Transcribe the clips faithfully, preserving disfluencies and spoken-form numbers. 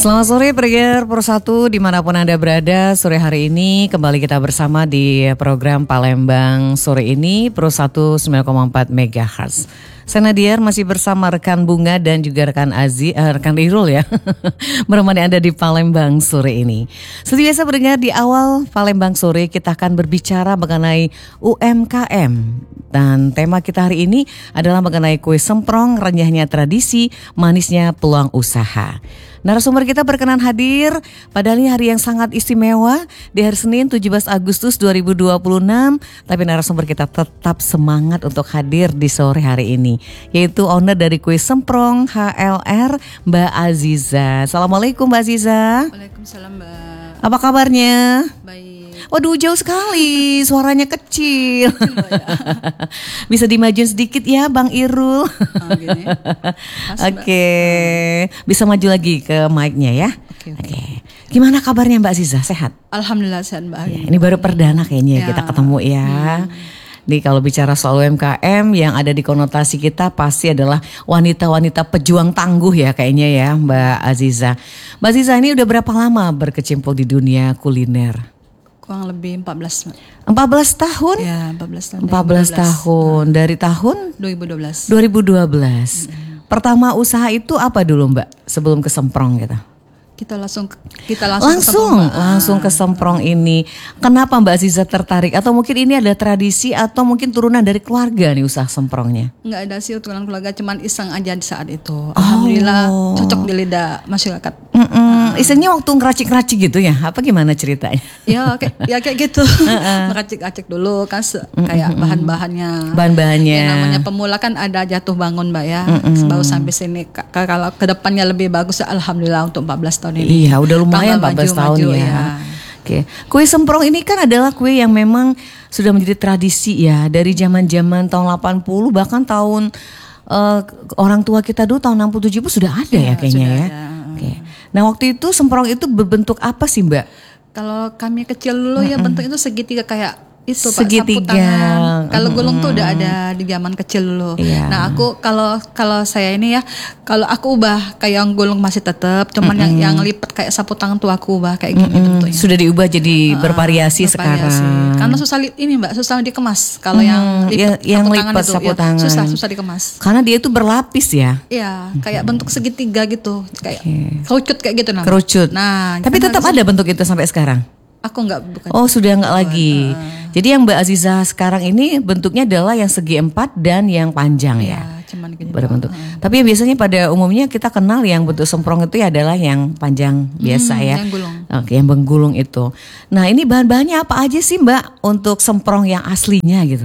Selamat sore pendengar Persatu dimanapun Anda berada. Sore hari ini kembali kita bersama di program Palembang Sore ini Pro satu sembilan koma empat megahertz. Saya Nadia masih bersama rekan Bunga dan juga rekan Azi, eh, rekan Irul ya, menemani Anda di Palembang Sore ini. Seperti biasa pendengar, di awal Palembang Sore kita akan berbicara mengenai U M K M. Dan tema kita hari ini adalah mengenai kue semprong, renyahnya tradisi, manisnya peluang usaha. Narasumber kita berkenan hadir pada ini hari yang sangat istimewa di hari Senin tujuh belas Agustus dua ribu dua puluh enam. Tapi narasumber kita tetap semangat untuk hadir di sore hari ini, yaitu owner dari kue semprong H L R, Mbak Aziza. Assalamualaikum Mbak Aziza. Waalaikumsalam Mbak. Apa kabarnya? Baik. Waduh jauh sekali, suaranya kecil. Bisa dimajuin sedikit ya Bang Irul. Oh, gini. Oke, okay. Bisa maju lagi ke mic-nya ya. Oke. Okay, okay. okay. Gimana kabarnya Mbak Aziza? Sehat? Alhamdulillah sehat Mbak. Ya, ini baru perdana kayaknya ya. Kita ketemu ya. Hmm. Nih kalau bicara soal U M K M yang ada di konotasi kita pasti adalah wanita-wanita pejuang tangguh ya kayaknya ya Mbak Aziza. Mbak Aziza ini udah berapa lama berkecimpung di dunia kuliner? Kurang lebih empat belas. empat belas tahun? Ya, empat belas tahun. empat belas tahun. Dari tahun dua ribu dua belas. dua ribu dua belas. Hmm. Pertama usaha itu apa dulu Mbak? Sebelum ke semprong gitu. Kita langsung kita langsung langsung ke semprong, langsung ke semprong ini. Kenapa Mbak Aziza tertarik? Atau mungkin ini ada tradisi atau mungkin turunan dari keluarga nih usaha semprongnya? Enggak ada sih turunan keluarga, cuman iseng aja di saat itu. Alhamdulillah oh. cocok di lidah masyarakat. Uh. Isengnya waktu ngeracik-racik gitu ya? Apa gimana ceritanya? Ya kayak ya kayak gitu. Ngeracik-racik dulu kan kayak bahan-bahannya. Bahan-bahannya. Ya, namanya pemula kan ada jatuh bangun Mbak ya. Mm-mm. Baru sampai sini kalau kedepannya lebih bagus alhamdulillah untuk empat belas tahun. Ini. Iya udah lumayan empat belas tahun ya. ya. Oke, kue semprong ini kan adalah kue yang memang sudah menjadi tradisi ya dari zaman-zaman tahun delapan puluh bahkan tahun uh, orang tua kita dulu tahun enam puluh tujuh puluh sudah ada ya, ya kayaknya ya. Ada. Oke. Nah waktu itu semprong itu berbentuk apa sih Mbak? Kalau kami kecil dulu mm-mm. ya bentuk itu segitiga kayak itu Pak, segitiga. Sapu tangan. Kalau gulung tuh udah ada di zaman kecil dulu. Iya. Nah aku kalau kalau saya ini ya kalau aku ubah kayak yang gulung masih tetap, cuman mm-hmm. yang yang lipat kayak sapu tangan tuh aku ubah kayak gini mm-hmm. bentuknya. Sudah diubah jadi uh, bervariasi, bervariasi sekarang. Karena susah ini Mbak, susah dikemas. Kalau hmm, yang lipat yang sapu tangan tangan itu sapu ya, tangan. susah susah dikemas. Karena dia itu berlapis ya. Iya, kayak bentuk segitiga gitu, kayak okay. kerucut kayak gitu nah. Kerucut. Nah, tapi tetap ada bentuk itu sampai sekarang. Aku enggak bukan. Oh sudah enggak lagi. Uh. Jadi yang Mbak Aziza sekarang ini bentuknya adalah yang segi empat dan yang panjang ya. Ya cuman gini. Berbentuk. Uh. Tapi biasanya pada umumnya kita kenal yang bentuk semprong itu adalah yang panjang biasa hmm, ya. Yang gulung. Oke, yang menggulung itu. Nah ini bahan-bahannya apa aja sih Mbak untuk semprong yang aslinya gitu?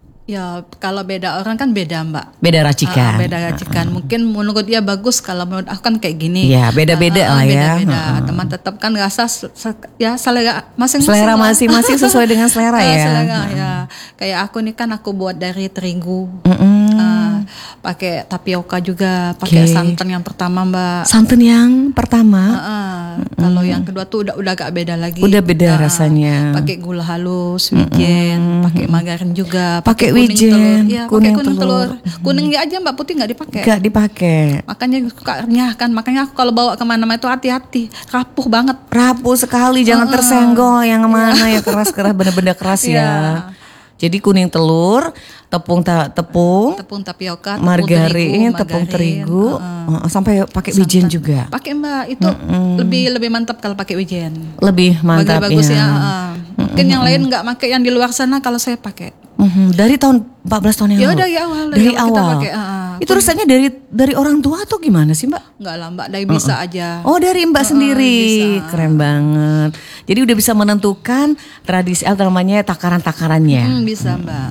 Ya kalau beda orang kan beda Mbak. Beda racikan. Uh, beda racikan. Uh, uh. Mungkin menurut dia bagus, kalau menurut aku kan kayak gini. Ya beda-beda uh, uh, lah ya. Beda-beda. Uh, uh. Teman tetap kan rasa ya selera masing-masing. Selera masing-masing sesuai dengan selera ya. Uh, selera uh. ya. Kayak aku nih kan aku buat dari terigu. Uh-uh. Uh, pakai tapioka juga, pakai okay. santan yang pertama Mbak. Santan yang pertama. Uh, uh. Mm. Kalau yang kedua tuh udah udah agak beda lagi. Udah beda uh, rasanya. Pakai gula halus, wijen, mm. pakai margarin juga, pakai kuning wijen, telur. Ya, kuning, pakai kuning telur. telur. Kuningnya aja Mbak, putih nggak dipakai. Nggak dipakai. Makanya suka renyah kan. Makanya aku kalau bawa kemana-mana itu hati-hati. Rapuh banget. Rapuh sekali, jangan uh, tersenggol yang kemana yeah. ya keras-keras, bener-bener keras ya. Yeah. Jadi kuning telur, tepung ta, tepung, tepung tapioka, margarin, tepung terigu, tepung terigu uh, uh, sampai pakai wijen juga. Pakai Mbak, itu mm-hmm. lebih lebih mantap kalau pakai wijen. Lebih mantap bagus ya. ya. Uh, mungkin mm-hmm. yang lain nggak pakai, yang di luar sana kalau saya pakai. Mm-hmm. Dari tahun empat belas tahun yang ya, lalu. dari awal. Dari, dari awal. Kita pakai, uh, itu resepnya dari dari orang tua atau gimana sih Mbak? Enggak lah Mbak, dari bisa uh-uh. aja. Oh dari Mbak uh-uh, sendiri, bisa. Keren banget. Jadi udah bisa menentukan tradisi atau namanya takaran-takarannya. Hmm, bisa Mbak.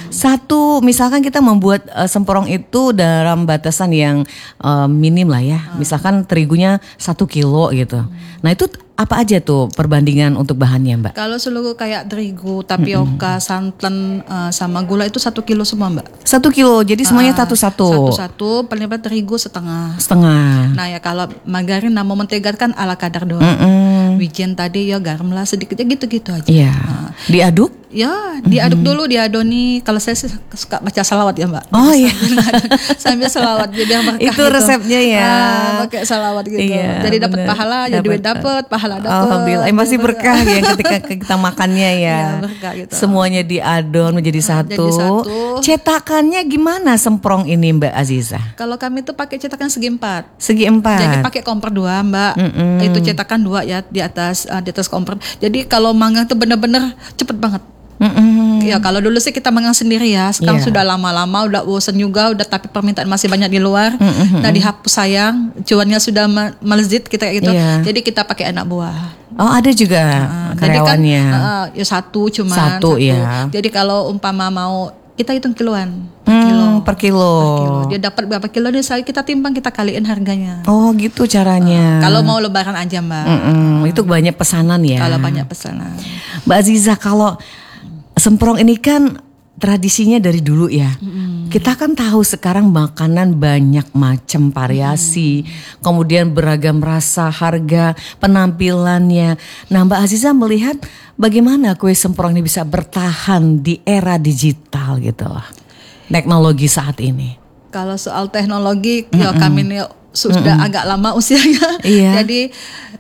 Satu, misalkan kita membuat uh, semprong itu dalam batasan yang uh, minim lah ya. Uh. Misalkan terigunya satu kilo gitu. Hmm. Nah itu apa aja tuh perbandingan untuk bahannya Mbak? Kalau seluruh kayak terigu, tapioka, mm-hmm. santan uh, sama gula itu satu kilo semua Mbak. Satu kilo, jadi semuanya satu-satu. Uh, satu-satu, paling banyak terigu setengah. Setengah. Nah ya kalau margarin mau mentega kan ala kadar doang. Mm-hmm. wijen tadi ya garam lah sedikit ya gitu-gitu aja. Iya. Nah, diaduk? Ya, diaduk mm-hmm. dulu, diadoni. Kalau saya sih suka baca salawat ya Mbak. Oh iya. Sambil salawat jadi yang berkah. Itu resepnya gitu. ya. Ah, pakai salawat gitu. Iya, jadi dapat pahala, jadi duit dapat, pahala dapat. Alhamdulillah. Eh, masih berkah ya ketika kita makannya ya. Iya, berkah gitu. Semuanya diadon menjadi satu. Jadi satu. Cetakannya gimana semprong ini Mbak Aziza? Kalau kami tuh pakai cetakan segi empat. Segi empat. Jadi pakai kompor dua Mbak. Mm-mm. Itu cetakan dua ya di atas uh, di atas kompor. Jadi kalau manggang tuh bener-bener cepet banget. Mm-mm. Ya kalau dulu sih kita manggang sendiri ya. Sekarang yeah. sudah lama-lama udah bosan juga, udah tapi permintaan masih banyak di luar. Mm-hmm. Nah dihapus sayang, cuannya sudah melezit kita kayak gitu. Yeah. Jadi kita pakai anak buah. Oh ada juga uh, karyawannya. Jadi kan uh, ya satu cuman satu, satu. Ya. Jadi kalau umpama mau kita hitung kiloan per hmm, kilo. Per kilo. Per kilo. Dia dapat berapa kilo nih saya kita timbang kita kaliin harganya. Oh gitu caranya. Uh, kalau mau lebaran aja Mbak. Mm-mm, itu banyak pesanan ya. Kalau banyak pesanan. Mbak Aziza kalau semprong ini kan tradisinya dari dulu ya. Mm. Kita kan tahu sekarang makanan banyak macam variasi, mm. kemudian beragam rasa, harga, penampilannya. Nah Mbak Aziza melihat bagaimana kue semprong ini bisa bertahan di era digital gitu loh. Teknologi saat ini. Kalau soal teknologi, mm-mm. ya kami ini sudah mm-mm. agak lama usianya. Iya. Jadi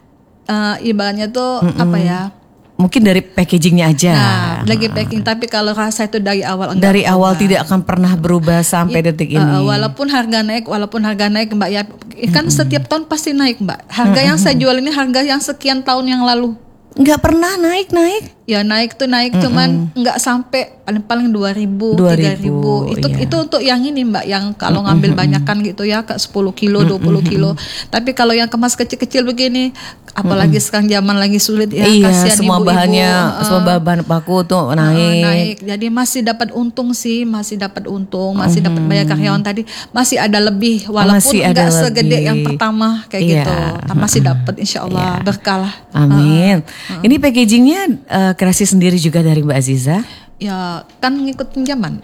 uh, ibaratnya tuh mm-mm. apa ya? Mungkin dari packagingnya aja. Nah, lagi packing. Tapi kalau rasa itu dari awal enggak. Dari awal tidak akan pernah berubah sampai It, detik ini. Uh, walaupun harga naik, walaupun harga naik Mbak ya, kan mm-hmm. setiap tahun pasti naik Mbak. Harga mm-hmm. yang saya jual ini harga yang sekian tahun yang lalu. Nggak pernah naik-naik. Ya naik tuh naik mm-hmm. cuman nggak sampai paling-paling dua ribu, tiga ribu. Itu iya. itu untuk yang ini Mbak, yang kalau ngambil mm-hmm. banyakan gitu ya ke sepuluh kilo, dua puluh kilo. Tapi kalau yang kemas kecil-kecil begini, apalagi mm-hmm. sekarang zaman lagi sulit ya, iya, kasihan semua ibu-ibu. bahannya, uh, semua bahan baku tuh naik. Uh, naik. Jadi masih dapat untung sih, masih dapat untung, masih mm-hmm. dapat bayar karyawan tadi, masih ada lebih walaupun nggak segede yang pertama kayak yeah. gitu. Masih dapat insyaallah yeah. berkah lah. Amin. Uh, uh. Ini packagingnya uh, kreasi sendiri juga dari Mbak Aziza? Ya kan ngikutin zaman.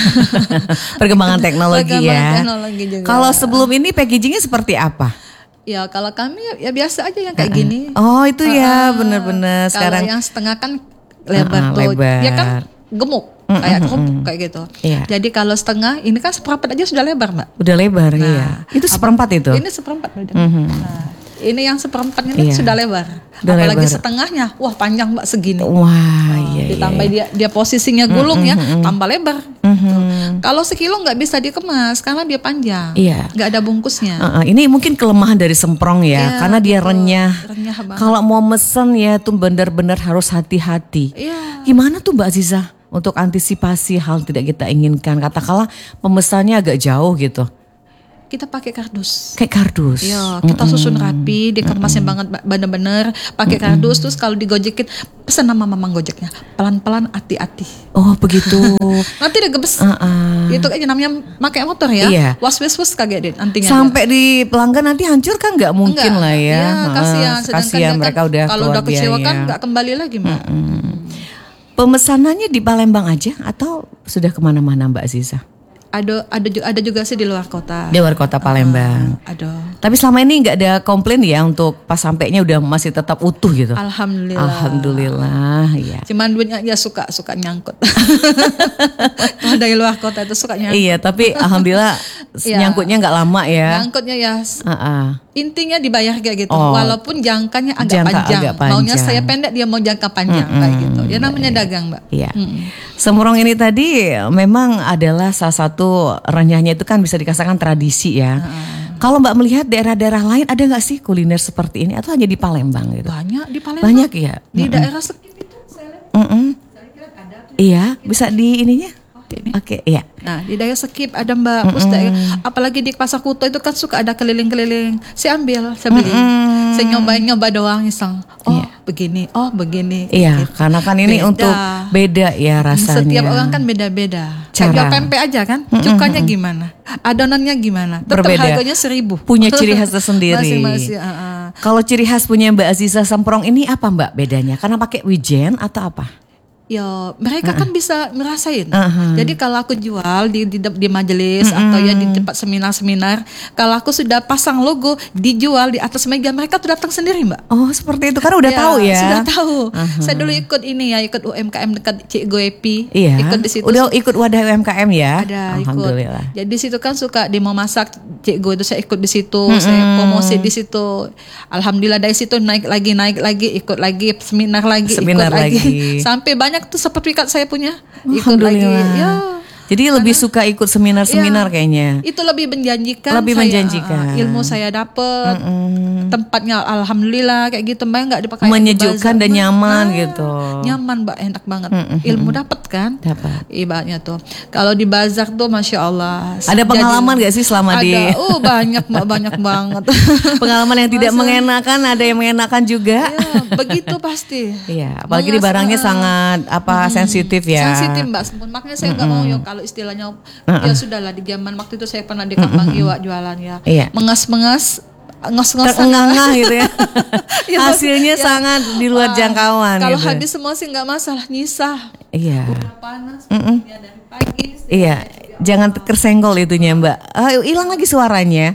Perkembangan teknologi Perkembangan ya. Teknologi juga. Kalau sebelum ini packagingnya seperti apa? Ya kalau kami ya biasa aja yang kayak uh-uh. gini. Oh itu uh, ya benar-benar. Sekarang yang setengah kan lebar uh-uh, tuh. Lebar. Ya kan gemuk. Mm-mm, kayak kerupuk kayak gitu. Iya. Jadi kalau setengah ini kan seperempat aja sudah lebar Mbak. Udah lebar nah, ya. Itu seperempat itu? Ini seperempat. Mm-hmm. Nah, ini yang seperempatnya iya. sudah lebar. Udah apalagi lebar. Setengahnya, wah panjang Mbak segini. Wah, nah, iya. Ditambah iya. dia dia posisinya gulung mm-hmm, ya, mm-hmm. tambah lebar. Mm-hmm. Kalau sekilo nggak bisa dikemas karena dia panjang. Iya. Nggak ada bungkusnya. Uh-uh. Ini mungkin kelemahan dari semprong ya, iya, karena dia betul. renyah. Renyah banget. Kalau mau mesen ya tuh benar-benar harus hati-hati. Iya. Gimana tuh Mbak Aziza untuk antisipasi hal tidak kita inginkan? Katakanlah pemesannya agak jauh gitu. Kita pakai kardus. Kayak kardus. Iya, kita mm-mm. susun rapi, dikemasnya mm-mm. banget bener-bener, pakai kardus. Mm-mm. Terus kalau digojekin, pesan nama mamang gojeknya, pelan-pelan, hati-hati. Oh begitu. Nanti dia gebes. Uh-uh. Itu aja namanya pakai motor ya. Iya. Was-was-was kaget deh nantinya. Sampai ada. Di pelanggan nanti hancur kan nggak mungkin Enggak. lah ya. Iya, kasihan. Uh, kasihan mereka kan, udah kalau udah kecewa kan nggak kembali lagi Mbak. Mm-mm. Pemesanannya di Palembang aja atau sudah kemana-mana Mbak Aziza? Ada ada ada juga sih di luar kota. Di luar kota Palembang. Uh, ada. Tapi selama ini nggak ada komplain ya untuk pas sampainya udah masih tetap utuh gitu. Alhamdulillah. Alhamdulillah ya. Cuman duitnya ya suka suka nyangkut. Kalau dari luar kota itu suka nyangkut. Iya, tapi alhamdulillah ya, nyangkutnya nggak lama ya. Nyangkutnya ya. Uh-uh. Intinya dibayar kayak gitu. Oh, walaupun jangkanya agak, jangka panjang. agak panjang. Maunya saya pendek, dia mau jangka panjang mm-hmm. kayak gitu. Ya namanya dagang, Mbak. Iya. Mm-hmm. Semprong ini tadi memang adalah salah satu renyahnya itu kan bisa dikatakan tradisi ya. Uh-huh. Kalau Mbak melihat daerah-daerah lain ada nggak sih kuliner seperti ini atau hanya di Palembang gitu? Banyak di Palembang. Banyak ya. Di mm-hmm. daerah Sekip itu saya lihat. Mm-hmm. Saya kira ada. Iya, bisa di ininya. Oke, okay, iya. Nah di daerah Sekip ada Mbak. Terus mm-hmm. daerah, apalagi di Pasar Kuto itu kan suka ada keliling-keliling. Saya ambil, saya beli. Mm-hmm. Saya nyobain-nyoba doang iseng. Oh yeah. begini, oh begini. Iya, gitu. Karena kan ini beda. Untuk beda ya rasanya. Setiap orang kan beda-beda. Cara. Kayak pempek aja kan, mm-hmm. cukanya gimana, adonannya gimana. Tetap berbeda. harganya seribu. Punya ciri khas tersendiri. Masing-masing. Uh-uh. Kalau ciri khas punya Mbak Aziza Semprong ini apa Mbak bedanya? Karena pakai wijen atau apa? Ya, mereka Uh-uh. kan bisa ngerasain. Uh-huh. Jadi kalau aku jual di di, di majelis uh-uh. atau ya di tempat seminar-seminar, kalau aku sudah pasang logo dijual di atas meja, mereka tuh datang sendiri, Mbak. Oh, seperti itu kan udah ya, tahu ya. Sudah tahu. Uh-huh. Saya dulu ikut ini ya, ikut U M K M dekat Cik Goepi. Iya. Ikut di situ. Udah ikut wadah U M K M ya? Ada Alhamdulillah. ikut. Jadi di situ kan suka demo masak Cik Go itu saya ikut di situ, hmm. saya promosi di situ. Alhamdulillah dari situ naik lagi naik lagi ikut lagi seminar lagi seminar ikut lagi. lagi. Sampai banyak tuh sertifikat saya punya ikut lagi. Ya. Jadi karena, lebih suka ikut seminar-seminar ya, kayaknya. Itu lebih menjanjikan. Lebih saya, menjanjikan. Uh, ilmu saya dapat, mm-mm. tempatnya alhamdulillah kayak gitu, Mbak nggak dipakai. Menyejukkan dan nyaman nah, gitu. Nyaman, Mbak, enak banget. Mm-mm. Ilmu dapat kan? Dapat. Ibaratnya tuh. Kalau di bazar tuh, masya Allah. Ada pengalaman nggak sih selama ada, di? Oh banyak, Mbak, banyak banget. Pengalaman yang tidak Masa, mengenakan, ada yang mengenakan juga. Ya, begitu pasti. Iya, apalagi di barangnya uh, sangat apa hmm, sensitif ya. Sensitif, Mbak. Makanya saya nggak mm-mm. mau ya kalau istilahnya uh-uh. ya sudahlah di zaman waktu itu saya pernah di Kampang Iwa jualan ya. Iya. Mengas-mengas ngos-ngos terengah-engah gitu ya. ya hasilnya ya, sangat di luar wah, jangkauan kalau gitu. habis semua sih nggak masalah, nyisa. Iya. Udah panas ya dari pagi. Iya, jangan tersenggol itunya, Mbak. Hilang uh, lagi suaranya.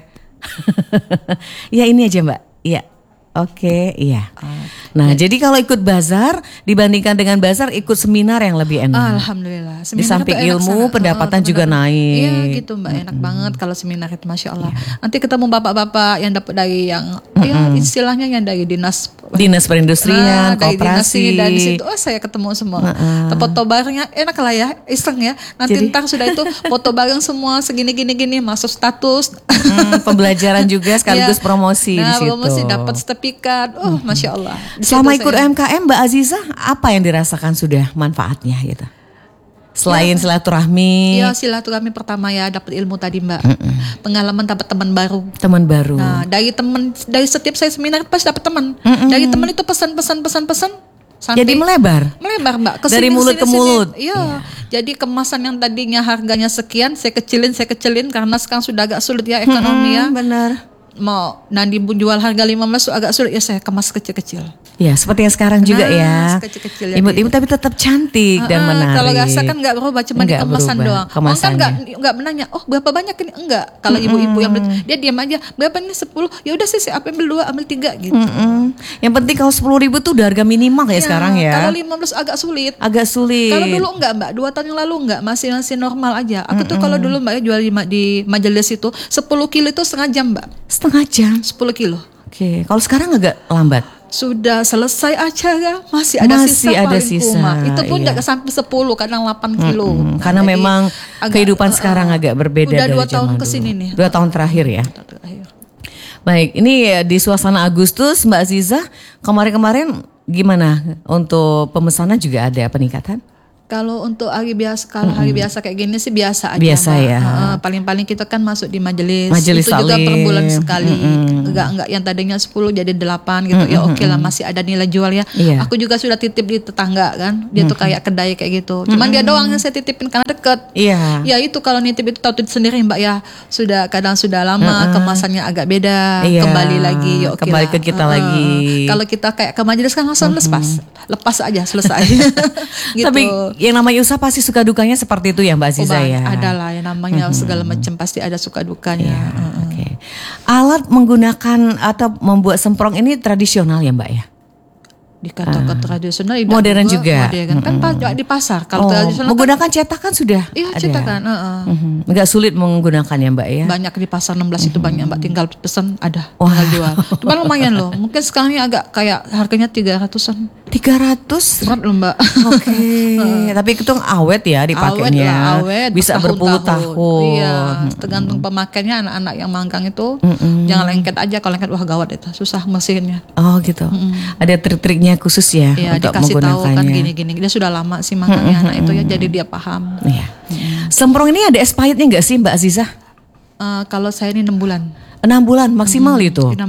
Ya ini aja, Mbak. Iya. Oke, iya. Nah, ya. Jadi kalau ikut bazar dibandingkan dengan bazar ikut seminar yang lebih enak. Alhamdulillah. Seminar di samping ilmu, sangat, pendapatan oh, juga naik. Iya, gitu, Mbak. Enak mm-hmm. banget kalau seminar itu, masya Allah. Ya. Nanti ketemu bapak-bapak yang dapat dari yang, mm-hmm. ya istilahnya yang dari dinas, dinas perindustrian, nah, koperasi. Dan di situ, oh saya ketemu semua. Uh-uh. Foto barengnya enak lah ya, iseng ya. Nanti jadi, ntar sudah itu foto bareng semua segini-gini-gini masuk status. Hmm, pembelajaran juga sekaligus ya. Promosi nah, di situ. Promosi dapat sertifikat. Oh, hmm. masya Allah. Di selama ikut U M K M, Mbak Azizah, apa yang dirasakan sudah manfaatnya gitu? Selain ya, silaturahmi. Iya, silaturahmi pertama ya, dapat ilmu tadi, Mbak. Mm-mm. Pengalaman dapat teman baru. Teman baru. Nah, dari teman, dari setiap saya seminar pasti dapat teman. Mm-mm. Dari teman itu pesan-pesan pesan-pesan sampai jadi melebar. Melebar, Mbak. Kesini, dari mulut sini, ke mulut. Iya. Ya. Jadi kemasan yang tadinya harganya sekian, saya kecilin, saya kecilin karena sekarang sudah agak sulit ya ekonomi ya. Benar. Mau nanti jual harga lima belas agak sulit ya, saya kemas kecil-kecil. Ya, seperti yang sekarang juga nah, ya. Kecil-kecil ya. Imut-imut tapi tetap cantik uh, dan menarik. Kalau rasa kan enggak berubah, cuma di kemasan doang. Orang kan enggak enggak menanya, "Oh, berapa banyak ini?" Enggak. Kalau mm-hmm. ibu-ibu yang beli, dia diam aja, "Berapa ini sepuluh?" Ya udah sih, saya ambil dua, ambil tiga gitu. Mm-hmm. Yang penting kalau sepuluh ribu tuh udah harga minimal ya, ya sekarang ya. Kalau lima belas agak sulit. Agak sulit. Kalau dulu enggak, Mbak. Dua tahun yang lalu enggak, masih masih normal aja. Aku mm-hmm. tuh kalau dulu Mbak jual di, di majelis itu sepuluh kilo itu setengah jam, Mbak. Setengah jam. sepuluh kilo. Oke, kalau sekarang agak lambat. Sudah selesai acara masih ada masih sisa ada paling sisa, kuma. Itu pun iya. Gak sampai sepuluh, kadang delapan kilo. Hmm, karena jadi, memang agak, kehidupan uh, sekarang agak berbeda udah dari dua tahun zaman kesini dulu. nih. Dua tahun terakhir ya. Terakhir. Baik, ini di suasana Agustus, Mbak Azizah, kemarin-kemarin gimana untuk pemesanan juga ada peningkatan? Kalau untuk hari biasa, kalau mm-hmm. hari biasa kayak gini sih biasa aja. Biasa Mbak. Ya. Uh, paling-paling kita kan masuk di majelis. Majelis itu juga salim. Per bulan sekali. Mm-hmm. Enggak enggak yang tadinya sepuluh jadi delapan gitu. Mm-hmm. Ya oke okay lah, masih ada nilai jual ya. Yeah. Aku juga sudah titip di tetangga kan. Dia mm-hmm. tuh kayak kedai kayak gitu. Cuman mm-hmm. dia doang yang saya titipin karena deket. Iya. Yeah. Ya itu kalau nitip itu tahu sendiri, Mbak ya. Sudah kadang sudah lama mm-hmm. kemasannya agak beda. Yeah. Kembali lagi ya oke okay Kembali lah. ke kita uh, lagi. Kalau kita kayak ke majelis kan langsung mm-hmm. lepas. Lepas aja selesai. Gitu. Tapi yang namanya usaha pasti suka dukanya seperti itu ya Mbak Azizah oh, ya. Adalah yang namanya mm-hmm. segala macam pasti ada suka dukanya. Ya, mm-hmm. okay. Alat menggunakan atau membuat semprong ini tradisional ya Mbak ya? Dikatakan uh, tradisional modern juga, juga. Modern kan mm-hmm. di pasar kalau oh, tradisional menggunakan kan, cetakan sudah iya ada. cetakan uh-uh. mm-hmm. Enggak sulit menggunakan ya Mbak ya, banyak di pasar enam belas mm-hmm. itu banyak Mbak, tinggal pesan ada wow. tinggal jual. Cuma lumayan loh, mungkin sekarang ini agak kayak harganya tiga ratusan. Tiga ratus berat loh Mbak. Oke okay. uh. Tapi itu awet ya dipakainya, awet lah, awet, bisa berpuluh-tahun. Iya, tergantung pemakainya. Anak-anak yang manggang itu mm-hmm. jangan lengket aja, kalau lengket wah gawat itu, susah mesinnya. Oh gitu, mm-hmm. ada trik-triknya khusus ya. Iya, untuk dikasih tahu kan menggunakannya. gini-gini. Dia sudah lama sih makanya mm-hmm. anak itu ya, jadi dia paham. Iya. Mm-hmm. Semprong ini ada expirednya nggak sih Mbak Azizah? Uh, kalau saya ini enam bulan. Enam bulan maksimal hmm, itu. Enam bulan.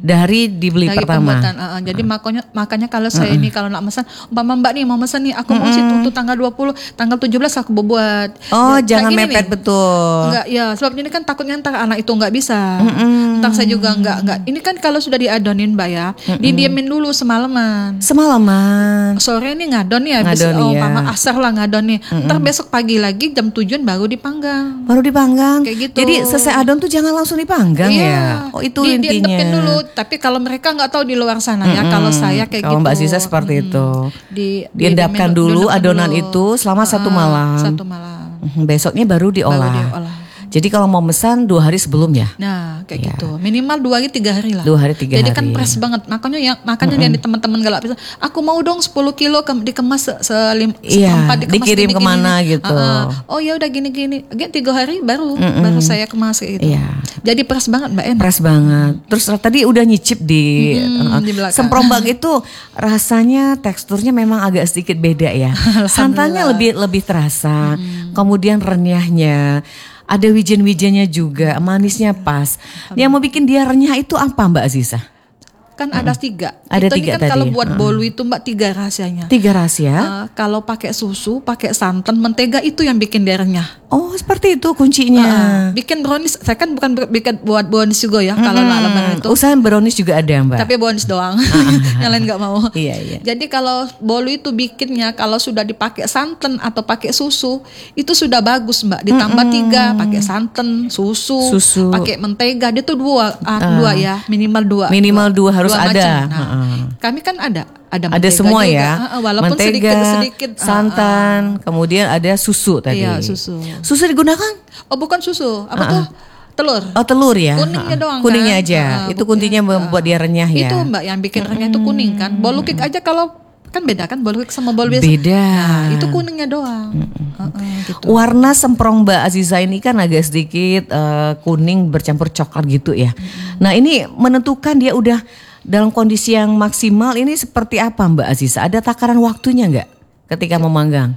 Dari dibeli Dari pertama. pembuatan. Uh, uh, jadi makanya makanya kalau saya ini kalau nak pesan, umpama Mbak nih mau pesan nih, aku mau sih tutup tanggal dua puluh, tanggal tujuh belas aku buat. Oh, Ya, jangan kayak gini mepet nih. betul. Enggak, ya sebab ini kan takutnya ntar anak itu nggak bisa. Ntar saya juga nggak nggak. Ini kan kalau sudah diadonin Mbak ya, didiemin dulu semalaman. Semalaman. Sore nih ngadon ya, Ngadon, bis- oh iya. mama asar lah ngadon nih. Ntar besok pagi lagi jam tujuan baru dipanggang. Baru dipanggang. Kayak gitu. Jadi selesai adon tuh jangan langsung dipanggang ya. Oh, itu Di- intinya. diendepin dulu. Tapi kalau mereka nggak tahu di luar sana ya. Kalau saya kayak Kalau gitu. Mbak Ziza seperti Mm-mm. itu. Di, Diendapkan di- dulu diendapkan adonan dulu. itu selama satu Ah, malam. Satu malam. Mhm, Besoknya baru diolah. Baru diolah. Jadi kalau mau pesan dua hari sebelum ya. Nah, kayak Ya. gitu. Minimal dua hari tiga hari lah. Dua hari, tiga Jadi hari. kan fresh banget. Makanya yang makanya yang di teman-teman galak bisa. Aku mau dong sepuluh kilo ke, dikemas se, selim, Iya, seperempat dikemas dikirim gini-gini. kemana gitu. Ah, ah. Oh ya udah gini-gini. Gini tiga hari baru baru saya kemas kayak gitu. Iya. Jadi fresh banget Mbak, enak. Fresh banget. Terus tadi udah nyicip di, Hmm, uh, di belakang. semprombang itu rasanya teksturnya memang agak sedikit beda ya. Santannya lebih lebih terasa. Kemudian renyahnya. Ada wijen-wijennya juga, manisnya pas. Yang mau bikin dia renyah itu apa Mbak Aziza? Kan ada tiga. Ada Itu tiga kan kalau tadi. buat Ah. bolu itu Mbak tiga rahasianya. Tiga rahasia. Uh, kalau pakai susu, pakai santan, mentega itu yang bikin dia renyah. Oh seperti itu kuncinya. Uh, bikin brownies, saya kan bukan ber- bikin buat brownies juga ya. Kalau nak lebaran itu. Usaha brownies juga ada Mbak. Tapi brownies doang, yang lain nggak mau. Iya, iya. Jadi kalau bolu itu bikinnya kalau sudah dipakai santan atau pakai susu itu sudah bagus Mbak. Ditambah tiga, pakai santan, susu, Susu. pakai mentega, dia tuh dua, ah, dua ya, minimal dua. Minimal dua harus macam. ada. Nah, Heeh. kami kan ada, ada, Ada mentega semua juga. ya. Ah, ah, walaupun Mentega, sedikit-sedikit. ah, ah. santan, kemudian ada susu tadi. Iya, susu. Susu digunakan? Oh bukan susu, apa tuh? Telur. Oh telur ya. Kuningnya Ha-ha. doang Kuningnya kan? aja. Ah, itu bu- kuntinya membuat dia renyah ya. Itu Mbak yang bikin renyah itu kuning kan. Bolu cake aja kalau kan beda kan bolu cake sama bolu biasa. Beda. Nah, itu kuningnya doang. Heeh, gitu. Warna semprong Mbak Aziza ini kan agak sedikit eh, kuning bercampur coklat gitu ya. Nah ini menentukan dia udah dalam kondisi yang maksimal ini seperti apa Mbak Aziza? Ada takaran waktunya nggak ketika memanggang?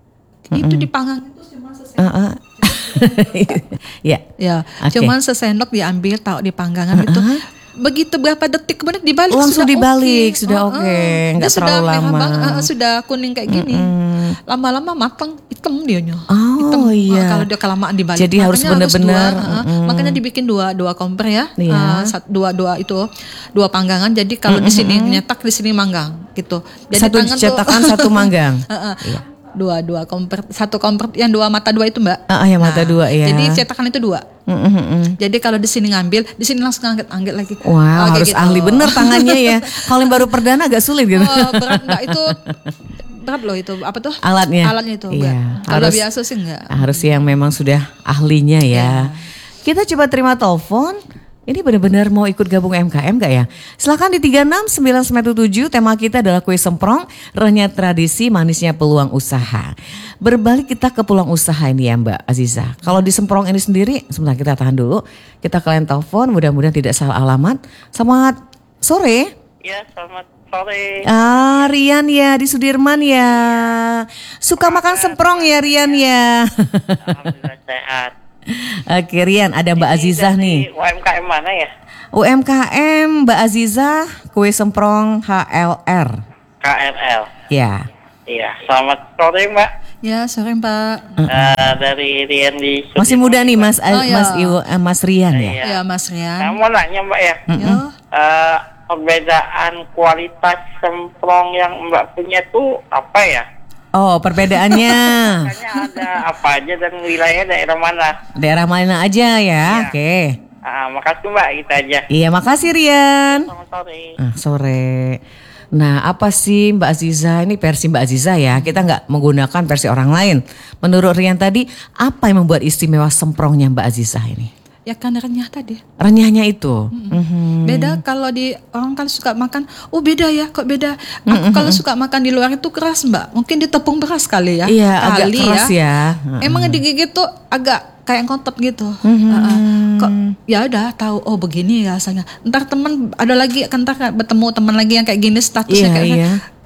Itu dipanggang itu cuma sesendok. Uh-uh. Ya. Ya, Oke. cuman sesendok diambil taruh di panggangan itu. Begitu berapa detik kemudian dibalik Langsung sudah dibalik, oke. sudah Oh, oke. oh. Nggak Dia sudah terlalu merah lama. banget, eh, sudah kuning kayak gini. Lama-lama matang hitam dianya. Oh, hitam. iya. Eh, kalau dia kelamaan dibalik. Jadi harus Makanya benar-benar, dua, eh, eh. Makanya dibikin dua dua kompor ya. Iya. Eh, sat- dua dua itu dua panggangan. Jadi kalau di sini nyetak di sini manggang gitu. Jadi Satu tangan tuh- cetakan, satu manggang. Eh, eh. Dua dua kompor, satu kompor yang dua mata dua itu Mbak. Ah, yang mata dua, ya. Jadi cetakan itu dua. Mm-mm-mm. Jadi kalau di sini ngambil, di sini langsung angkat angkat lagi. Wow, Oh, kayak harus gitu. ahli bener tangannya ya. Kalau yang baru perdana agak sulit gitu. Oh, berat enggak itu berat loh itu apa tuh? Alatnya. Alatnya itu. Iya, berat. Kalau harus- biasa sih enggak. Harus yang memang sudah ahlinya ya. Kita coba terima telepon. Ini benar-benar mau ikut gabung M K M gak ya? Silakan di tiga enam sembilan sembilan tujuh. Tema kita adalah kue semprong, renyah tradisi, manisnya peluang usaha. Berbalik kita ke peluang usaha ini ya Mbak Aziza. Kalau di semprong ini sendiri, sebentar kita tahan dulu. Kita kalian telepon, mudah-mudahan tidak salah alamat. Selamat sore. Ya, selamat sore. Ah, Rian ya di Sudirman ya. Suka makan semprong ya Rian ya. Alhamdulillah sehat. Oke Rian, ada Mbak Azizah nih. U M K M mana ya? U M K M Mbak Azizah kue semprong H L R. K M L. Ya. Iya, selamat sore Mbak. Ya, sore Pak. Eh, dari Rian di Sudirman. Masih muda nih Mas Oh, ya. Mas Iwo, eh, Mas Rian ya. Iya. Ya, Mas Rian. Saya mau nanya Mbak ya. Ya. Eh, perbedaan kualitas semprong yang Mbak punya tuh apa ya? Oh, perbedaannya Makanya ada apa aja dan wilayah daerah mana? daerah mana aja ya. Iya. Oke. Ah, makasih Mbak, kita aja. Iya, makasih Rian. Selamat sore. Ah, sore. Nah, apa sih Mbak Aziza? Ini versi Mbak Aziza ya. Kita nggak menggunakan versi orang lain. Menurut Rian tadi, apa yang membuat istimewa semprongnya Mbak Aziza ini? Ya kan renyah tadi. Renyahnya itu. Mhm. Beda kalau di orang kan suka makan, oh beda ya, kok beda. Aku kalau suka makan di luar itu keras Mbak. Mungkin di tepung beras kali ya. Iya, agak Kali keras ya. Emang digigit tuh agak kayak kontot gitu. Heeh. Kok ya udah tahu oh begini rasanya. Ntar teman ada lagi kan ntar bertemu teman lagi yang kayak gini statusnya Iya, kayak iya.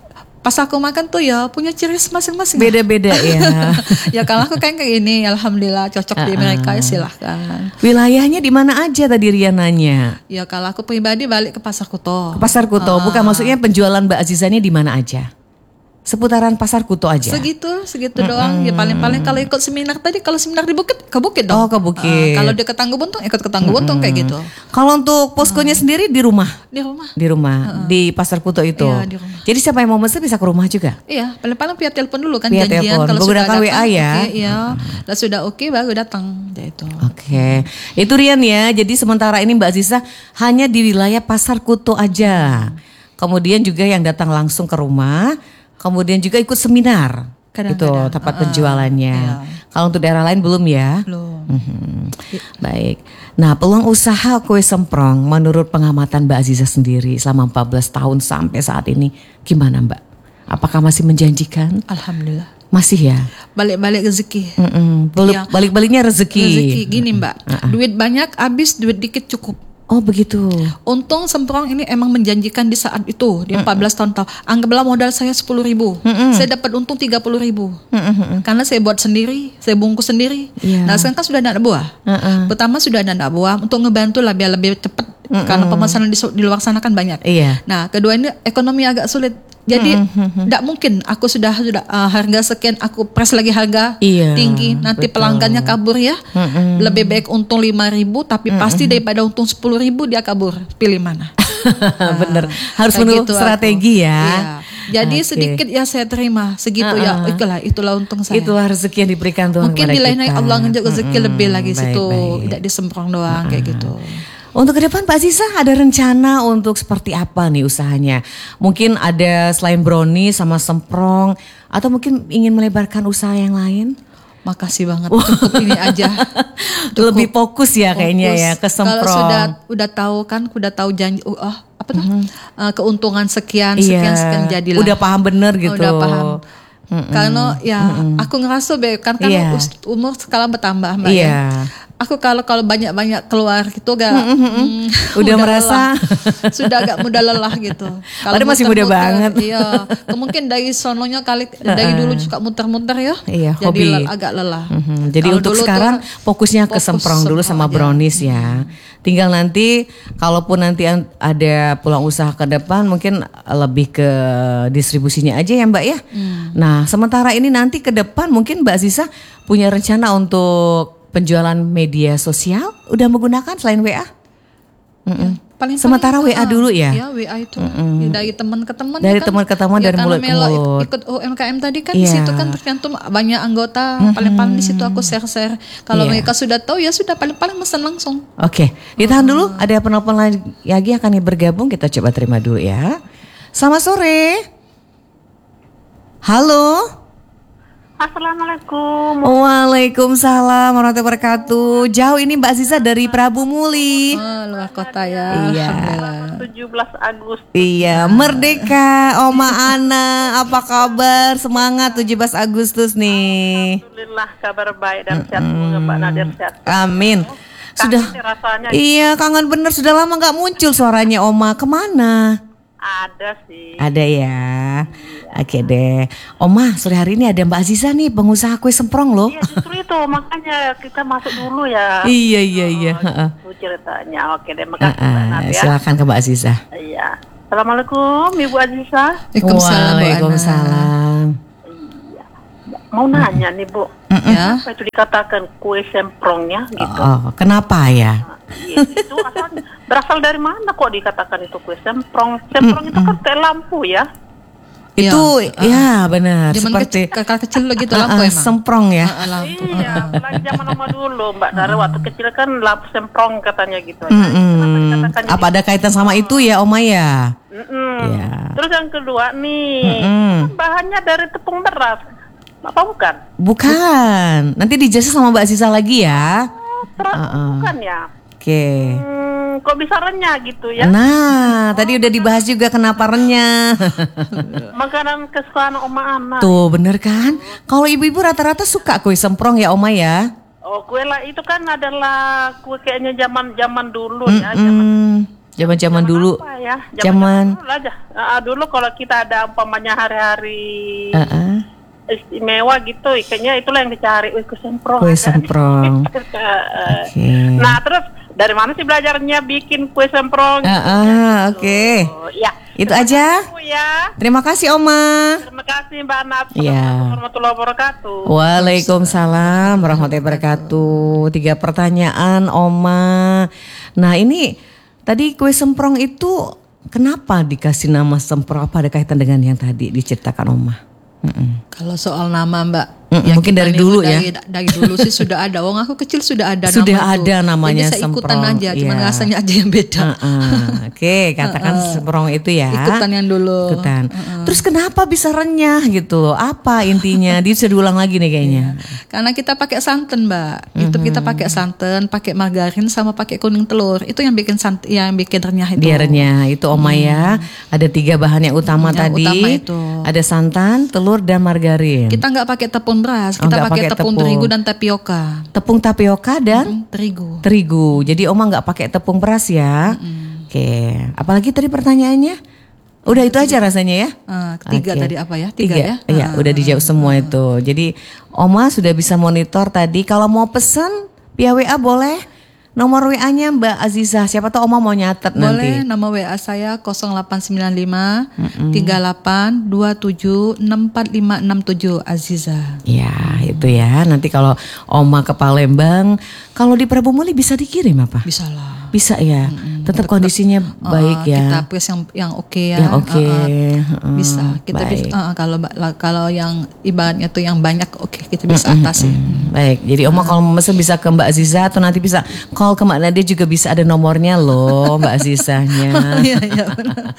pas aku makan tuh ya punya ciri khas masing-masing. Beda-beda ya. Ya kalau aku kayak kayak gini, alhamdulillah cocok di mereka, ya silahkan. Wilayahnya di mana aja tadi Riananya? Ya kalau aku pribadi balik ke Pasar Kuto. Ke Pasar Kuto, bukan maksudnya penjualan Mbak Aziza ini di mana aja? Seputaran Pasar Kuto aja. Segitu, segitu doang. Ya paling-paling kalau ikut seminar tadi, kalau seminar di Bukit, ke Bukit dong. Oh, ke Bukit. Uh, kalau dia ke Tangguh Buntung, ikut ke Tangguh Buntung kayak gitu. Kalau untuk poskonya sendiri di rumah? Di rumah. Di rumah, di Pasar Kuto itu. Iya, di rumah. Jadi siapa yang mau mesen bisa ke rumah juga? Iya, paling-paling via telepon dulu kan Via janjian. telepon. Kalau sudah Menggunakan datang, W A ya? oke, iya. Lah sudah oke baru datang. Ya itu. Oke, itu Rian ya. Jadi sementara ini Mbak Aziza hanya di wilayah Pasar Kuto aja. Kemudian juga yang datang langsung ke rumah. Kemudian juga ikut seminar, Kadang-kadang. itu tempat Uh, penjualannya. iya. Kalau untuk daerah lain belum ya? Belum. Mhm. Baik. Nah, peluang usaha kue semprong menurut pengamatan Mbak Aziza sendiri selama empat belas tahun sampai saat ini gimana Mbak? Apakah masih menjanjikan? Alhamdulillah. Masih ya? Balik-balik rezeki. Mm-mm. Balik- Iya. Balik-baliknya rezeki. Rezeki gini Mbak, duit banyak habis, duit dikit cukup. Oh begitu. Untung semprong ini emang menjanjikan di saat itu di empat belas tahun tahu. Anggaplah modal saya sepuluh ribu, saya dapat untung tiga puluh ribu. Karena saya buat sendiri, saya bungkus sendiri. Iya. Nah sekarang kan sudah ada anak buah. Uh-uh. Pertama sudah ada anak buah untuk ngebantu lah biar lebih cepat karena pemesanan di, di luar sana kan banyak. Iya. Nah kedua ini ekonomi agak sulit. Jadi tidak mungkin aku sudah sudah uh, harga sekian aku press lagi harga Iya, tinggi nanti betul. pelanggannya kabur ya. Lebih baik untung lima ribu tapi pasti daripada untung sepuluh ribu dia kabur. Pilih mana? Bener. Harus Kayak menurut gitu aku. strategi ya. Iya. Jadi Oke. sedikit ya saya terima segitu Uh-uh. ya. Itulah itulah untung saya. Itulah rezeki yang diberikan Tuhan Mungkin kepada di lain kita. Allah ngejak rezeki Mm-mm. lebih lagi Baik, situ. baik. Tidak disemprong doang kayak gitu. Untuk ke depan Pak Aziza ada rencana untuk seperti apa nih usahanya? Mungkin ada selain brownie sama semprong atau mungkin ingin melebarkan usaha yang lain? Makasih banget cukup ini aja. Cukup. Lebih fokus ya kayaknya Fokus. ya ke semprong. Kalau sudah udah tahu kan, udah tahu janji, uh, oh, apa tuh uh, keuntungan sekian, sekian, Iya. sekian jadilah. Udah paham bener gitu. Udah paham. Karena ya aku ngerasa be, kan kan Iya. us- umur sekarang bertambah Mbak Iya. ya. Aku kalau kalau banyak-banyak keluar gitu gak hmm, Udah merasa- lelah. Sudah agak mudah lelah gitu. Padahal masih muda muter-muter, banget. Iya. Mungkin dari sononya kali dari dulu suka muter-muter ya. Iya, Jadi hobi. lel- agak lelah. Mhm. Jadi Kalau untuk dulu tuh sekarang fokusnya ke fokus semprong dulu sama semprong aja. brownies ya. Tinggal nanti kalaupun nanti an- ada peluang usaha ke depan mungkin lebih ke distribusinya aja ya Mbak ya. Nah sementara ini nanti ke depan mungkin Mbak Aziza punya rencana untuk penjualan media sosial udah menggunakan selain W A? Mm-mm. Paling-paling, Sementara W A ah, dulu ya? Ya W A itu ya, dari teman ke teman. Dari ya kan? teman ke teman, dari karena mulut ke Melo ik- mulut. Ikut U M K M tadi kan Iya. di situ kan tergantung banyak anggota. Paling-paling di situ aku share-share. Kalau Iya. mereka sudah tahu ya sudah paling-paling pesan langsung. Oke, ditahan dulu. Ada penelpon lagi akan bergabung. Kita coba terima dulu ya. Selamat sore. Halo. Assalamualaikum. Waalaikumsalam warahmatullahi wabarakatuh. Jauh ini Mbak Aziza dari Prabu Muli. Oh, luar kota ya. Iya. Alhamdulillah. tujuh belas Agustus. Iya, merdeka Oma Ana. Apa kabar? Semangat tujuh belas Agustus nih. Alhamdulillah kabar baik dan sehat semoga Mbak Nadir sehat. Amin. Sudah. Kangen rasanya Iya, kangen bener. Sudah lama gak muncul suaranya Oma. Kemana? ada sih. Ada ya. Oke deh. Oma, sore hari ini ada Mbak Aziza nih, pengusaha kue semprong loh. Iya justru itu makanya kita masuk dulu ya. Iya, iya, iya. Heeh. Itu ceritanya. Oke deh, makasih Mbak Heeh, Nadir. silakan ke Mbak Aziza. Iya. Assalamualaikum Ibu Aziza. Waalaikumsalam, Bu Ana. Waalaikumsalam. Mau nanya nih Bu, Ya. apa itu dikatakan kue semprongnya gitu? Oh, kenapa ya? Iya, itu asal berasal dari mana kok dikatakan itu kue semprong? Semprong itu kan kayak lampu ya. Itu Iya, ya benar Zaman seperti kecil, kakak kecil begitu Ah, lampu ah, emang. semprong ya. Ah, lampu. Iya, mulai zaman lama dulu Mbak Dara waktu kecil kan lampu semprong katanya gitu. Mm-mm. Kenapa dikatakan Apa ada kaitan sama itu ya, Oma ya? Mm-mm. Iya. Terus yang kedua nih, Mm-mm. kan bahannya dari tepung beras. Apa bukan? Bukan. Nanti dijelasin sama Mbak Aziza lagi ya. Oh, ter- Uh-uh. bukan ya? Oke. Hmm, kok bisa renyah gitu ya? Nah, tadi udah dibahas juga kenapa renyah. Makanan kesukaan Oma Ana. Tuh, bener kan? Kalau ibu-ibu rata-rata suka kue semprong ya, Oma ya? Oh, kue lah itu kan adalah kue kayaknya zaman zaman dulu ya, zaman Hmm, Zaman-zaman dulu. Apa ya? Zaman dulu aja. Uh, dulu kalau kita ada umpamanya hari-hari uh-uh. istimewa gitu, kayaknya itulah yang dicari. Wih, kue semprong. Kue semprong. Okay. Nah, terus dari mana sih belajarnya bikin kue semprong? Uh-uh, Oke. Okay. Ya. Itu aja. Ya. Terima kasih Oma. Terima kasih Mbak Nat. Ya. Assalamualaikum warahmatullahi wabarakatuh. Waalaikumsalam warahmatullahi wabarakatuh. Tiga pertanyaan Oma. Nah ini tadi kue semprong itu kenapa dikasih nama semprong? Apa ada kaitan dengan yang tadi diceritakan Oma? Mm-mm. Kalau soal nama Mbak, Mm-mm, ya mungkin dari dulu dari, ya. Dari dulu sih sudah ada. Wong aku kecil sudah ada sudah nama ada tuh. namanya Jadi saya ikutan semprong. aja, cuma Ya. rasanya aja yang beda. Uh-uh. Oke, okay, katakan uh-uh. semprong itu ya. Ikutan yang dulu. Ikutan. Uh-uh. Terus kenapa bisa renyah gitu? Apa intinya? Dia bisa diulang lagi nih kayaknya. Ya. Karena kita pakai santan Mbak. Mm-hmm. Itu kita pakai santan, pakai margarin sama pakai kuning telur. Itu yang bikin sant- yang bikin renyah itu. Dia renyah itu Oma hmm. ya. Ada tiga bahan yang utama yang tadi. Utama itu. Ada santan, telur dan margarin. Kita nggak pakai tepung beras, kita oh, pakai tepung, tepung terigu dan tapioka. Tepung tapioka dan mm-hmm, terigu. Terigu. Jadi Oma nggak pakai tepung beras ya. Mm-hmm. Oke. Apalagi tadi pertanyaannya? Udah itu aja rasanya ya. Uh, ketiga okay. Tadi apa ya? Tiga, Tiga ya. Iya, uh, udah dijawab uh, semua uh, itu. Jadi Oma sudah bisa monitor tadi. Kalau mau pesen via W A boleh. Nomor W A-nya Mbak Azizah. Siapa tahu Oma mau nyatet boleh, nanti. Boleh, nama W A saya nol delapan sembilan lima tiga delapan dua tujuh enam empat lima enam tujuh Azizah. Ya, itu ya. Nanti kalau Oma ke Palembang, kalau di Prabu Muli bisa dikirim apa? Bisa lah. Bisa ya. Mm-hmm. Tetap kondisinya uh, baik ya. Kita press yang yang oke okay ya. Yang oke. Okay. Uh, uh, bisa. Kita bisa uh, kalau kalau yang ibaratnya tuh yang banyak oke okay, kita bisa mm-hmm. atasi. Baik. Jadi Oma uh. kalau mesen bisa ke Mbak Azizah atau nanti bisa call ke Mbak Nadia juga bisa ada nomornya loh Mbak Azizahnya. Iya, iya benar.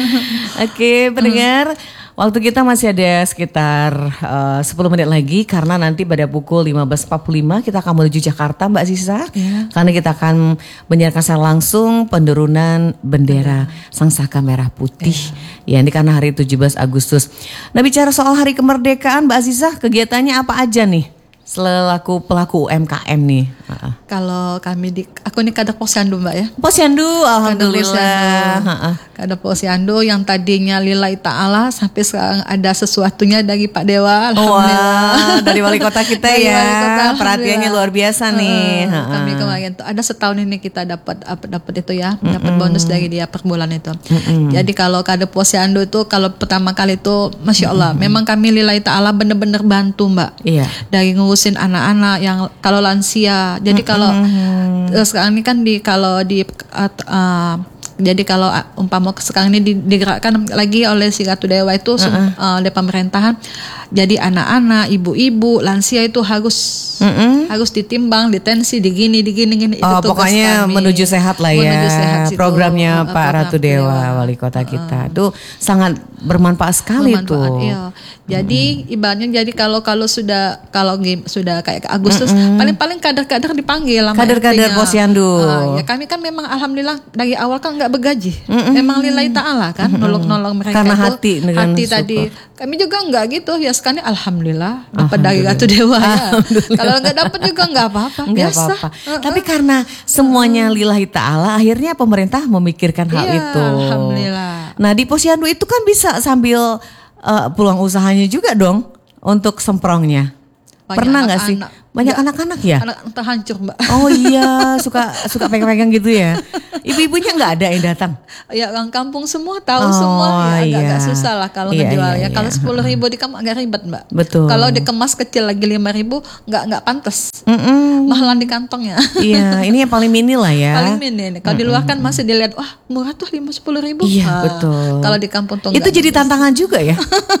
Oke, pendengar. Waktu kita masih ada sekitar uh, sepuluh menit lagi karena nanti pada pukul lima belas empat puluh lima kita akan menuju Jakarta Mbak Ziza. Yeah. Karena kita akan menyiarkan secara langsung penurunan bendera yeah. Sang Saka Merah Putih. Yeah. Ya, ini karena hari tujuh belas Agustus. Nah, bicara soal hari kemerdekaan Mbak Ziza, kegiatannya apa aja nih? Selaku pelaku U M K M nih. Uh-uh. Kalau kami di, aku ini kader Posyandu Mbak ya. Posyandu, alhamdulillah. Uh-uh. Kader Posyandu yang tadinya lillahi ta'ala sampai sekarang ada sesuatunya dari Pak Dewa. Alhamdulillah. Wah, dari wali kota kita ya. Wali kota, perhatiannya luar biasa nih. Uh-uh. Kami kemarin tuh ada setahun ini kita dapat dapat itu ya, mm-mm. dapat bonus dari dia per bulan itu. Mm-mm. Jadi kalau kader Posyandu itu kalau pertama kali itu Masya Allah, mm-mm. memang kami lillahi ta'ala benar-benar bantu Mbak. Iya. Dari ngurusin anak-anak yang kalau lansia. Jadi kalau mm-hmm. sekarang ini kan di kalau di uh, uh, jadi kalau uh, umpama sekarang ini digerakkan lagi oleh si Ratu Dewa itu uh-uh. uh, oleh pemerintahan. Jadi anak-anak, ibu-ibu, lansia itu harus mm-hmm. harus ditimbang, ditensi, digini, digini, gini. Oh, itu tugas pokoknya kami. Menuju sehat lah ya. Menuju sehat situ. Programnya uh, Pak program Ratu Dewa, Dewa, wali kota kita. Itu uh. sangat bermanfaat sekali bermanfaat, tuh. Iya. Jadi mm-hmm. ibaratnya jadi kalau kalau sudah kalau sudah kayak Agustus mm-hmm. paling-paling kader-kader dipanggil. Kader-kader Posyandu. Uh, ya kami kan memang alhamdulillah dari awal kan nggak bergaji. Mm-hmm. Memang lillahi ta'ala kan, mm-hmm. nolong-nolong mereka. Karena itu, hati dengan hati super. Tadi. Kami juga nggak gitu ya sekarang alhamdulillah dapat dari Ratu Dewa ya. Kalau nggak dapat juga nggak apa-apa. Nggak apa-apa. Uh-uh. Tapi karena semuanya lillahi ta'ala, akhirnya pemerintah memikirkan hal iya, itu. Alhamdulillah. Nah di Posyandu itu kan bisa sambil uh, peluang usahanya juga dong untuk semprongnya. Banyak pernah nggak sih? Banyak ya, anak-anak ya? Anak terhancur Mbak. Oh iya, suka suka pegang-pegang gitu ya. Ibu-ibunya nggak ada yang datang? Ya orang kampung semua tahu oh, semua. Ya agak-agak iya. susah lah kalau iya, ngejual iya, ya. Iya. Kalau sepuluh ribu dikemas agak ribet Mbak. Betul. Kalau dikemas kecil lagi lima ribu nggak nggak pantas. Mm-mm. Mahalan di kantongnya. Iya, ini yang paling mini lah ya. Paling mini. Kalau di luar kan masih dilihat wah murah tuh lima sepuluh ribu. Iya nah, betul. Kalau di kampung tuh itu jadi tantangan juga ya.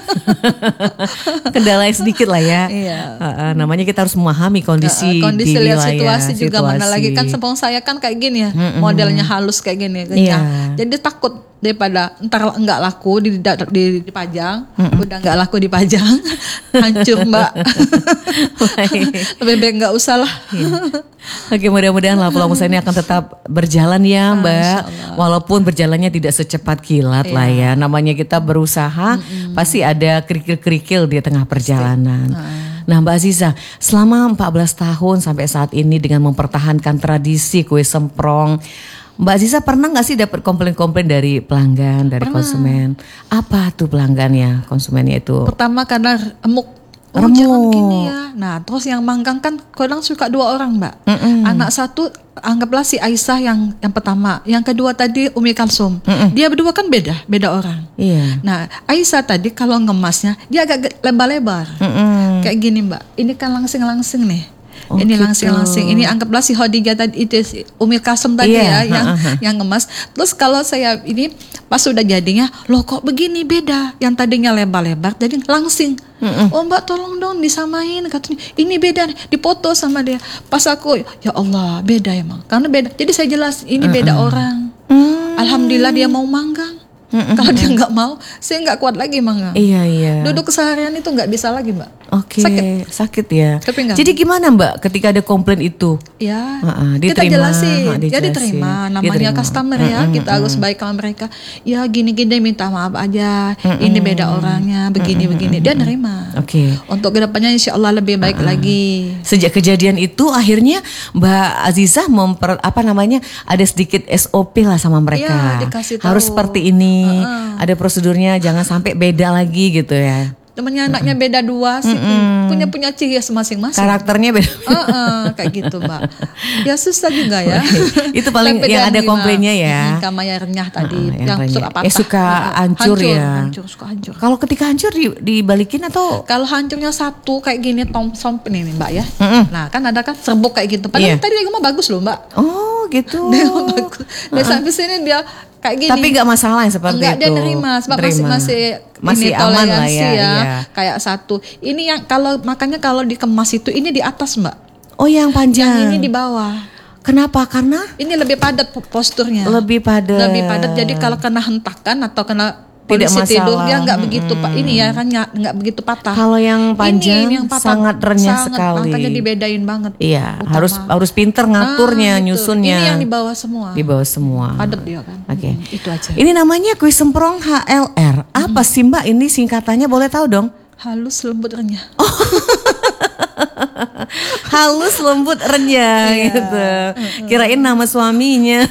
Kendala sedikit lah ya. Iya. Uh, namanya kita harus memahami kondisi. Uh, kondisi di lihat wilayah, situasi juga situasi. Mana lagi kan sepong saya kan kayak gini ya. Mm-mm. Modelnya halus kayak gini. Yeah. Jadi takut daripada ntar enggak laku di, di, dipajang, mm-mm. udah enggak laku dipajang, hancur Mbak. Lebih baik enggak usah lah. Yeah. Oke, mudah-mudahan lah peluang usaha ini akan tetap berjalan ya Mbak. Walaupun berjalannya tidak secepat kilat yeah. lah ya. Namanya kita berusaha, mm-mm. pasti ada kerikil-kerikil di tengah perjalanan. Nah Mbak Aziza, selama empat belas tahun sampai saat ini dengan mempertahankan tradisi kue semprong, Mbak Aziza pernah nggak sih dapat komplain-komplain dari pelanggan, dari Pernah. konsumen? Apa tuh pelanggannya, konsumennya itu? Pertama karena remuk. Oh Remuk. jangan gini ya. Nah terus yang manggang kan kadang suka dua orang mbak. Mm-mm. Anak satu anggaplah si Aisyah yang yang pertama. Yang kedua tadi Umi Kalsum. Mm-mm. Dia berdua kan beda, beda orang. Iya. Nah Aisyah tadi kalau ngemasnya dia agak ge- lebar-lebar. Mm-mm. Kayak gini mbak. Ini kan langsing-langsing nih. Oh, ini gitu. langsing-langsing. Ini anggaplah si Khadijah tadi itu si Umi Kalsum tadi Iya, ya yang ha-ha. yang ngemas. Terus kalau saya ini pas sudah jadinya, loh kok begini beda. Yang tadinya lebar-lebar jadi langsing. Mm-mm. Oh mbak tolong dong disamain katanya. Ini beda nih, dipoto sama dia. Pas aku ya Allah beda emang. Karena beda. Jadi saya jelas ini beda orang. Mm. Alhamdulillah dia mau manggang. Mm-mm. Kalau dia nggak mau, saya nggak kuat lagi manggang. Iya iya. Duduk keseharian itu nggak bisa lagi mbak. Oke, Sakit. sakit ya. Ke pinggang. Jadi gimana Mbak ketika ada komplain itu? Ya, Ha-ha, kita diterima, jelasin, ha, ya dijelasin. diterima. Namanya Diterima. customer ya, Mm-mm, kita harus baik sama mereka. Ya gini-gini minta maaf aja, ini beda orangnya, begini-begini. Dia nerima. Oke. Untuk kedepannya insya Allah lebih baik lagi. Sejak kejadian itu akhirnya Mbak Azizah memper apa namanya ada sedikit S O P lah sama mereka. Iya, dikasih tahu. Harus seperti ini. Uh-uh. Ada prosedurnya, jangan sampai beda lagi gitu ya. Temennya anaknya beda dua sih, punya punya ciri khas masing-masing. Karakternya beda. Heeh, kayak gitu mbak. Ya susah juga ya. Itu paling Tapi yang dan ada gimana? komplainnya ya. Hmm, kamanya renyah tadi, Ah, yang yang renyah. suka patah. Ya, suka Heeh, hancur ya. Hancur, suka hancur. Kalau ketika hancur di, dibalikin atau Kalau hancurnya satu kayak gini tom som ini nih mbak ya. Mm-mm. Nah kan ada kan serbuk kayak gitu. Padahal Iya. tadi dia mah bagus loh mbak. oh gitu. Dia mah bagus. Dia sampai sini dia kayak gini. Tapi nggak masalah yang seperti Enggak, itu. dia nerima sebab masih Terima. masih Masih ini aman lah toleransi ya, iya. Kayak satu. Ini yang kalau makanya kalau dikemas itu ini di atas mbak. Oh yang panjang. Yang ini di bawah. Kenapa? Karena Ini lebih padat po- posturnya. lebih padat. Lebih padat. Jadi kalau kena hentakan atau kena Tidak polisi tidur masalah. dia nggak begitu pak. Ini ya kan ya, nggak begitu patah. Kalau yang panjang ini yang patah, sangat renyah sangat, sekali. Makanya dibedain banget. Iya, Utama. harus harus pinter ngaturnya, Nah, betul. nyusunnya. Ini yang di bawah semua. Di bawah semua. Padat dia kan. Oke. Hmm, itu aja. Ini namanya kue semprong H L R. Apa sih Mbak ini singkatannya, boleh tahu dong? Halus lembut renyah. Halus lembut renyah Iya. gitu. Kirain nama suaminya.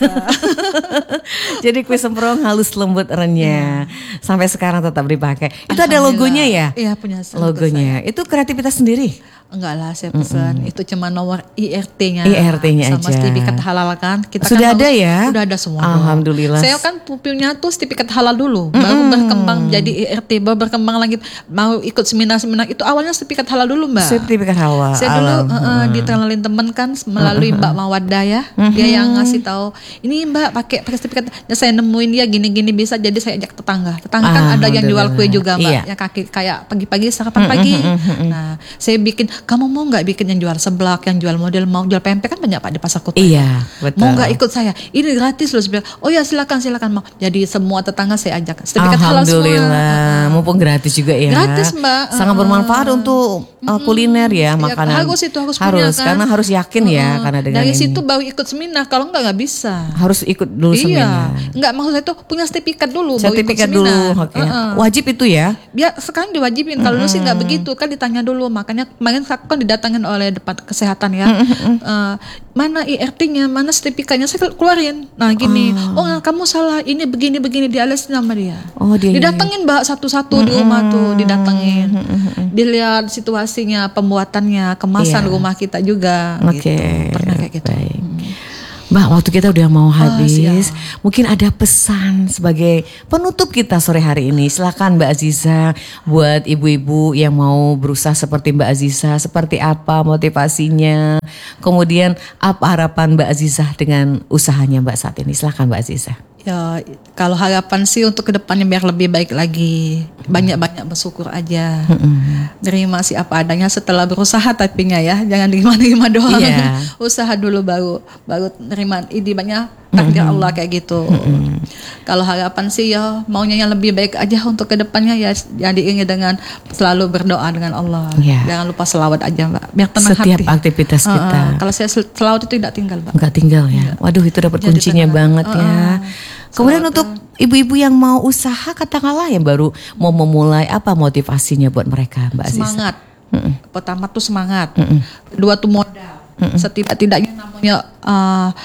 Jadi kue semprong halus lembut renyah. Sampai sekarang tetap dipakai. Itu ada logonya ya? Iya punya saya. Logonya. Itu kreativitas sendiri. Enggak lah saya pesan. Itu cuma nomor I R T-nya. I R T-nya sama aja. sertifikat halal kan. Kita Sudah kan ada harus- ya? Sudah ada semua. Alhamdulillah. Saya kan punya tuh sertifikat halal dulu. Baru berkembang jadi I R T. Baru berkembang lagi. Mau ikut seminar-seminar. Itu awalnya sertifikat halal dulu mbak. Sertifikat halal. Saya dulu uh, uh, dikenalin temen kan melalui Mbak Mawaddah ya. Dia yang ngasih tahu, ini Mbak pakai pakai sertifikat. Dan saya nemuin dia gini-gini bisa, jadi saya ajak tetangga. Tetangga kan ada yang jual kue juga Mbak, Iya. yang kaki kayak pagi-pagi sarapan pagi. Nah, saya bikin, kamu mau nggak bikin yang jual seblak, yang jual model, mau jual pempek kan banyak Pak di pasar kota. Iya, betul. Mau nggak ikut saya? Ini gratis loh. Saya bilang, oh ya silakan silakan mau. Jadi semua tetangga saya ajak. Sertifikat halal semua. Alhamdulillah, mumpung gratis juga ya. Gratis, Mbak. Sangat bermanfaat untuk uh, kuliner ya, Ya, makanan. harus itu harus, harus punya, kan? karena harus yakin ya, Heeh. karena dengan dari ini. situ baru ikut seminar. Kalau enggak nggak bisa. Harus ikut dulu Iya, seminar. enggak maksud saya itu punya sertifikat dulu. Sertifikat baru ikut dulu, seminar. oke. Heeh. Wajib itu ya. Ya sekarang diwajibin. Kalau dulu sih nggak begitu kan ditanya dulu. Makanya kemarin aku kan didatangin oleh depan kesehatan ya. Eh, mana I R T-nya, mana sertifikatnya saya keluarin. Nah gini, oh, kamu salah. Ini begini begini dialisin sama dia. Oh, dia Didatengin mbak satu-satu di rumah tuh didatengin. Dilihat situasinya, pembuatannya, kemasan Iya. rumah kita juga. Oke. Gitu. Pernah kayak gitu. Baik. Mbak, waktu kita udah mau habis. siap. Mungkin ada pesan sebagai penutup kita sore hari ini. Silakan Mbak Aziza, buat ibu-ibu yang mau berusaha seperti Mbak Aziza, seperti apa motivasinya? Kemudian apa harapan Mbak Aziza dengan usahanya Mbak saat ini? Silakan Mbak Aziza. Ya, kalau harapan sih untuk kedepannya biar lebih baik lagi, banyak-banyak bersyukur aja, terima sih apa adanya setelah berusaha tapinya ya, jangan terima-terima doang, Iya. usaha dulu baru baru terima ini banyak takdir Allah kayak gitu. Kalau harapan sih ya maunya yang lebih baik aja untuk kedepannya ya, yang diingat dengan selalu berdoa dengan Allah, Iya. jangan lupa selawat aja mbak, biar tenang Setiap hati. aktivitas Uh-uh. kita. Kalau saya sel- selawat itu tidak tinggal mbak. Enggak tinggal ya. Waduh, itu dapat Jadi kuncinya tenang. banget ya. Uh-uh. Kemudian untuk ibu-ibu yang mau usaha, katakanlah yang baru mau memulai, apa motivasinya buat mereka Mbak Aziza? Semangat. Pertama tuh semangat. Kedua tuh modal. Setidak-tidaknya namanya uh,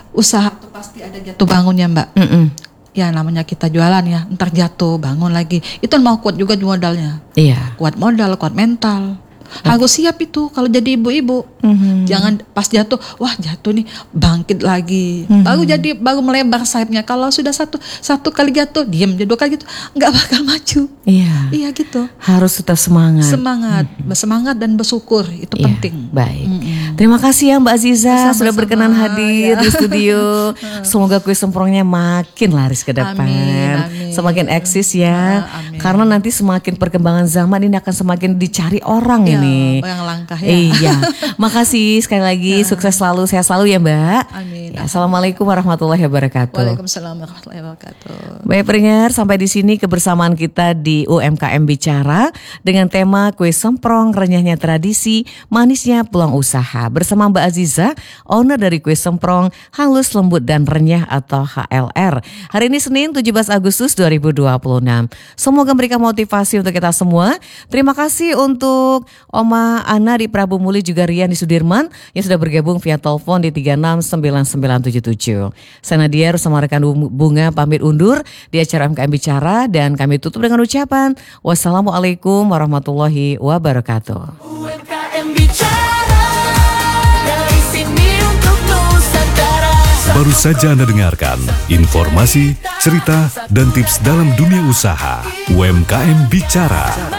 usaha tuh pasti ada jatuh bangunnya Mbak. Mm-mm. Ya namanya kita jualan ya, ntar jatuh bangun lagi. Itu mau kuat juga modalnya. Iya. Kuat modal, kuat mental. Harus siap itu kalau jadi ibu-ibu. Mm-hmm. Jangan pas jatuh, wah jatuh nih bangkit lagi. Mm-hmm. Baru jadi baru melebar sayapnya. Kalau sudah satu satu kali jatuh, diam jadi dua kali gitu, nggak bakal maju. Iya. Iya gitu. Harus tetap semangat. Semangat, mm-hmm. bersemangat dan bersyukur itu iya, penting. Baik. Mm-hmm. Terima kasih ya Mbak Aziza sama-sama, sudah berkenan hadir ya. Di studio. Semoga kue semprongnya makin laris ke depan. Amin, amin. Semakin eksis ya. Amin. Karena nanti semakin perkembangan zaman ini akan semakin dicari orang ya. Ini. Yang langkah ya. Iya. Makasih sekali lagi, ya. Sukses selalu, sehat selalu ya Mbak. Amin. Ya, Assalamualaikum warahmatullahi wabarakatuh. Waalaikumsalam warahmatullahi wabarakatuh. Baik pendengar, sampai di sini kebersamaan kita di U M K M Bicara dengan tema kue semprong, renyahnya tradisi, manisnya peluang usaha bersama Mbak Aziza, owner dari kue semprong halus, lembut dan renyah atau H L R. Hari ini Senin tujuh belas Agustus dua ribu dua puluh enam. Semoga memberikan motivasi untuk kita semua. Terima kasih untuk Oma Ana di Prabu Muli juga Rian di Sudirman yang sudah bergabung via telepon di tiga enam sembilan sembilan tujuh tujuh. Saya Nadia bersama rekan Bunga pamit undur di acara U M K M Bicara dan kami tutup dengan ucapan wassalamualaikum warahmatullahi wabarakatuh. U M K M Bicara dari sini untuk Nusantara. Baru saja Anda dengarkan informasi, cerita dan tips dalam dunia usaha U M K M Bicara.